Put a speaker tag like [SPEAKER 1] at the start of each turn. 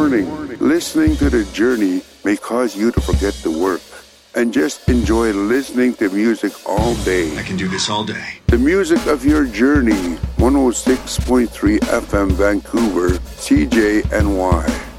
[SPEAKER 1] warning. Listening to the journey may cause you to forget the work and just enjoy listening to music all day.
[SPEAKER 2] I can do this all day.
[SPEAKER 1] The music of your journey, 106.3 FM Vancouver, CJNY.